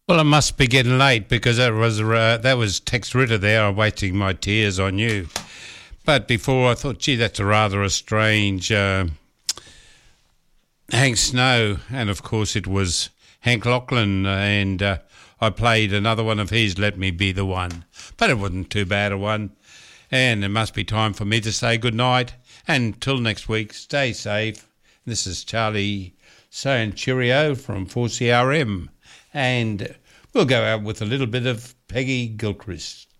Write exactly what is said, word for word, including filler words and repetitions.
Well, it must be getting late because that was uh, that was Tex Ritter there. I'm wasting my tears on you. But before I thought, gee, that's a rather a strange uh, Hank Snow, and of course it was Hank Lachlan, and uh, I played another one of his, Let Me Be the One. But it wasn't too bad a one. And it must be time for me to say good night. And till next week, stay safe. This is Charlie saying cheerio from four C R M. And we'll go out with a little bit of Peggy Gilchrist.